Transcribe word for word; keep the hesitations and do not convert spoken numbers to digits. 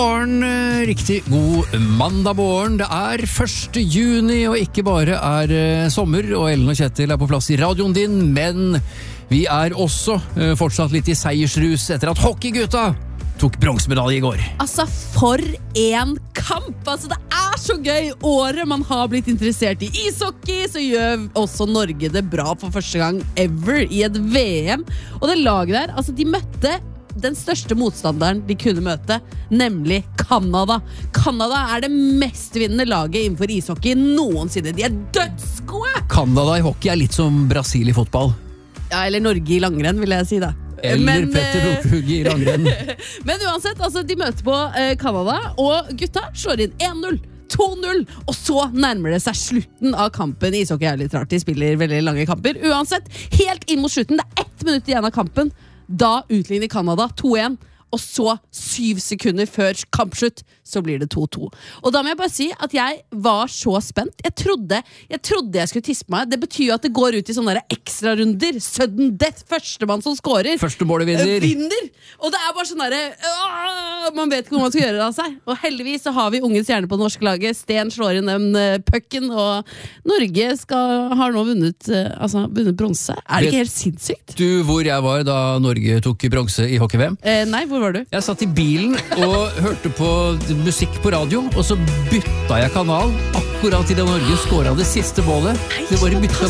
Morgen, riktig god mandag morgen. Det er første juni, og ikke bare er uh, sommer, og Ellen og Kjetil er på plass i radioen din, men vi er også uh, fortsatt litt i seiersrus etter at hockeygutta tok bronsemedalje i går. Altså, for en kamp! Altså, det er så gøy! Året man har blitt interessert i ishockey, så gjør også Norge det bra for første gang ever i et V M. Og det laget der, altså, de møtte den største motstanderen de kunne møte, nemlig Kanada. Kanada er det mestvinnende laget innenfor ishockey noensinne. De er dødsgode! Kanada i hockey er litt som Brasil i fotball. Ja, eller Norge i langrenn, vil jeg si da. Eller Men, Petter Northug i langrenn. Men uansett, altså, de møter på eh, Kanada, og gutta slår inn en null. to null, og så nærmer det seg slutten av kampen. Ishockey er litt rart, de spiller veldig lange kamper. Uansett, helt inn mot slutten, det er ett minutt igjen av kampen. Da utligner Kanada to en, og så syv sekunder før kampslutt så blir det to to. Og da må jeg bare si at jeg var så spent. Jeg trodde jeg, trodde jeg skulle tisse meg. Det betyr jo at det går ut i sånne ekstra runder. Sudden death, førstemann som scorer. Første målet vinner. Vinner! Og det er bare sånn der, man vet ikke hvor man skal gjøre det av seg. Og heldigvis så har vi unge stjerner på det norske laget. Sten slår inn den uh, pucken, og Norge skal, har nå vunnet, uh, altså, vunnet bronse. Er det ikke helt sinnssykt? Du, hvor jeg var da Norge tok bronse i hockey-V M? Eh, nei, hvor var du? Jeg satt i bilen og hørte på musikk på radio, og så bytta jeg kanal akkurat i det Norge skåret det siste målet. Det bare bytta